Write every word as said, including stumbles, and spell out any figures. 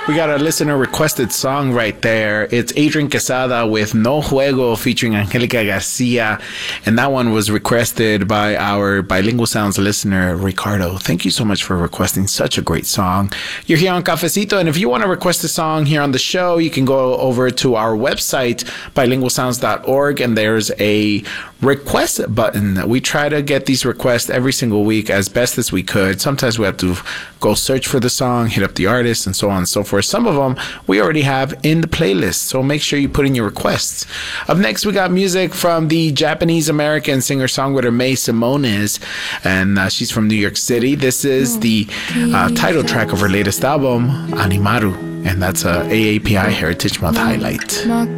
We got a listener requested song right there. It's Adrian Quesada with No Juego featuring Angelica Garcia. And that one was requested by our Bilingual Sounds listener, Ricardo. Thank you so much for requesting such a great song. You're here on Cafecito. And if you want to request a song here on the show, you can go over to our website, bilingual sounds dot org. And there's a request button. We try to get these requests every single week as best as we could. Sometimes we have to go search for the song, hit up the artist, and so on and so forth. Some of them we already have in the playlist, so make sure you put in your requests. Up next, we got music from the Japanese-American singer-songwriter May Simones, and uh, she's from New York City. This is the uh, title track of her latest album, Animaru, and that's a A A P I Heritage Month highlight.